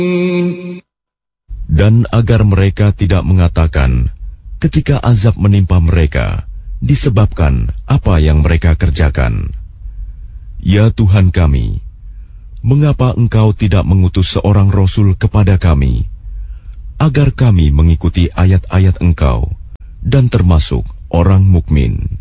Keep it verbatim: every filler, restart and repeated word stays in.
Dan agar mereka tidak mengatakan ketika azab menimpa mereka disebabkan apa yang mereka kerjakan, "Ya Tuhan kami, mengapa Engkau tidak mengutus seorang Rasul kepada kami, agar kami mengikuti ayat-ayat Engkau dan termasuk orang mukmin?"